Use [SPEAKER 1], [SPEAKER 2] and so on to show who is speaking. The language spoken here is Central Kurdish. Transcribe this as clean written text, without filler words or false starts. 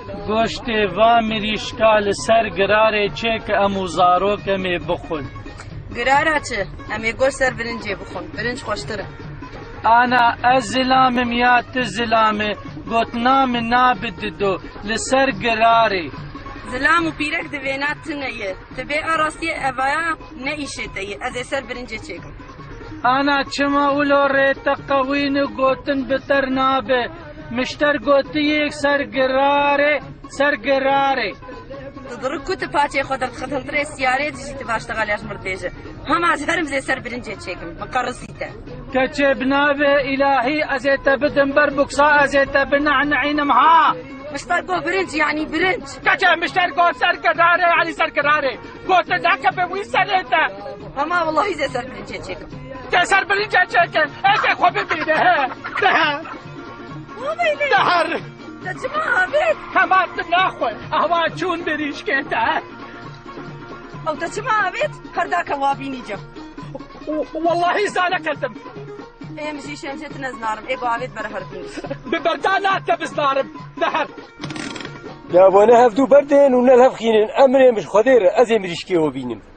[SPEAKER 1] گۆشتێ وا مریشکا لەسەر گرارێ چێ کە ئەم و زارۆکەمێ بخۆن.
[SPEAKER 2] گرارە چ؟ ئەمێ گۆشت سەر برنجێ بخۆن، برنج خۆشترە.
[SPEAKER 1] ئانا ئەس زلامم یا تو زلامێ گوتنا من نابددۆ لەسەر گرارێ.
[SPEAKER 2] زلام و پیرەک دەوێنات تنەیە، دەبێ ئاڕاستیە ئەڤایە نەئیشێتەیە، ئەزێ سەر برنجێ چێکم.
[SPEAKER 1] ئانا چما ولۆ ڕێتە قەوین و گوتن بتەر نابێ، مشتەر گوتیەک سەر گرارێ سەر گرارێ.
[SPEAKER 2] دڕک کوتە پاچێ خۆ دەرخەتەنترێ سیارێ دژیتە باشتەغالیاش مردێژە. هەماز هەرم زێ سەر برنجێ چێکم، بەقەڕسیتە.
[SPEAKER 1] کەچێ بنابێ ئیلاهی ئەزێتە بدم بەر بوکسا ئەزێتە بنەعنەعینم ها.
[SPEAKER 2] مشتەر گۆ برنج یعنی برنج.
[SPEAKER 1] کەچێ مشتەر گۆ سەر گرارێ یعنی سەر گرارێ. گۆتە داکە بێ وی سەرێتە.
[SPEAKER 2] هەما وەڵڵاهی زێ سەر برنجێ چێکم.
[SPEAKER 1] تێ سەر برنجێ چێکە ئێکێ خۆ ببینێ هێ. دەهەر.
[SPEAKER 2] دەچما ئاوێت.
[SPEAKER 1] هەمان ناخۆی ئەوا چوون بریشکێتە.
[SPEAKER 2] ئەو دەچما ئاوێت هەرداکە وابینی جەم.
[SPEAKER 1] واللهی زانە کردم.
[SPEAKER 2] ئێمژی شێنجێت نەزنارم ئێگۆ ئاوێت بەرە هەربینی.
[SPEAKER 1] ببەردا ناتە بزنارم دەهەر.
[SPEAKER 3] دابۆنە هەفتوو بەردێن و نەل هەفخینن ئەمرێ مش خۆدێرە ئەزێ مریشکێوە بینم.